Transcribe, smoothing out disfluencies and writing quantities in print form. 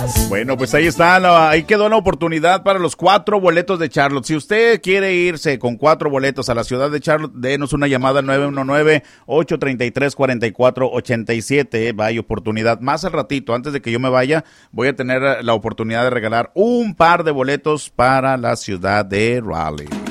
Bueno, pues ahí está, ahí quedó la oportunidad para los 4 boletos de Charlotte. Si usted quiere irse con 4 boletos a la ciudad de Charlotte, denos una llamada al 919-833-4487. Hay oportunidad. Más al ratito, antes de que yo me vaya, voy a tener la oportunidad de regalar un par de boletos para la ciudad de Raleigh.